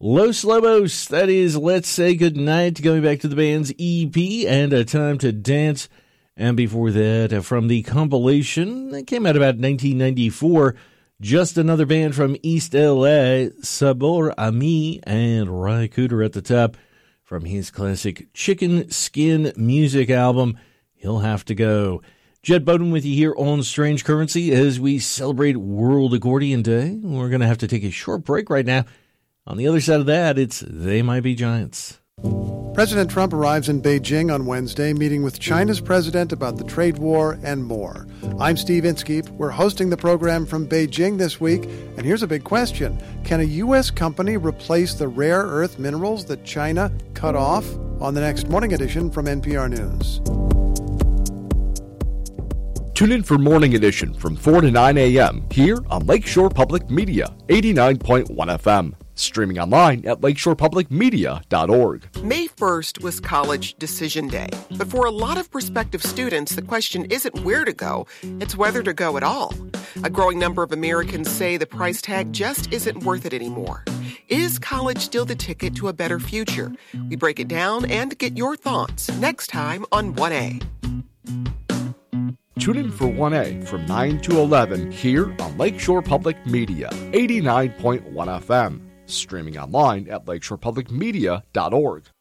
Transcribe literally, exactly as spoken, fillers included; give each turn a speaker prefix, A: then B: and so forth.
A: Los Lobos, that is Let's Say Goodnight, going back to the band's E P, and A Time to Dance. And before that, from the compilation that came out about nineteen ninety-four, just another band from East L A, Sabor a Mi, and Ry Cooder at the top from his classic Chicken Skin Music album, He'll Have to Go. Jed Bowden with you here on Strange Currency as we celebrate World Accordion Day. We're going to have to take a short break right now. On the other side of that, it's They Might Be Giants.
B: President Trump arrives in Beijing on Wednesday, meeting with China's president about the trade war and more. I'm Steve Inskeep. We're hosting the program from Beijing this week, and here's a big question. Can a U S company replace the rare earth minerals that China cut off? On the next Morning Edition from N P R News.
C: Tune in for Morning Edition from four to nine a.m. here on Lakeshore Public Media, eighty-nine point one F M. Streaming online at lakeshore public media dot org.
D: May first was College Decision Day. But for a lot of prospective students, the question isn't where to go, it's whether to go at all. A growing number of Americans say the price tag just isn't worth it anymore. Is college still the ticket to a better future? We break it down and get your thoughts next time on one A.
C: Tune in for one A from nine to eleven here on Lakeshore Public Media, eighty-nine point one F M. Streaming online at lakeshore public media dot org.